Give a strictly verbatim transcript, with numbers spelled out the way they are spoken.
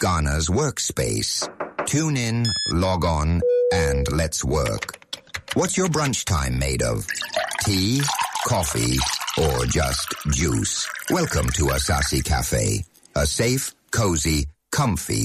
Ghana's workspace. Tune in, log on, and let's work. What's your brunch time made of? Tea, coffee, or just juice? Welcome to Asasi Cafe. A safe, cozy, comfy